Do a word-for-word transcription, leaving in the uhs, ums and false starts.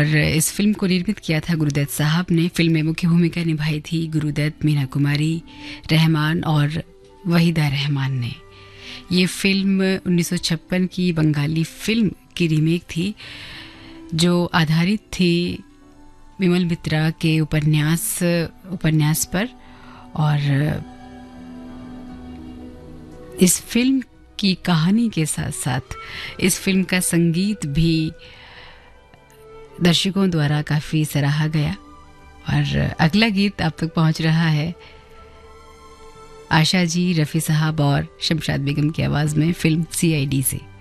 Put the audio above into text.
और इस फिल्म को निर्मित किया था गुरुदत्त साहब ने। फिल्म में मुख्य भूमिका निभाई थी गुरुदत्त, मीना कुमारी, रहमान और वहीदा रहमान ने। ये फिल्म उन्नीस सौ छप्पन की बंगाली फिल्म की रीमेक थी जो आधारित थी विमल मित्रा के उपन्यास उपन्यास पर। और इस फिल्म की कहानी के साथ साथ इस फिल्म का संगीत भी दर्शकों द्वारा काफ़ी सराहा गया। और अगला गीत आप तक पहुंच रहा है आशा जी, रफ़ी साहब और शमशाद बेगम की आवाज़ में, फिल्म सी आई डी से।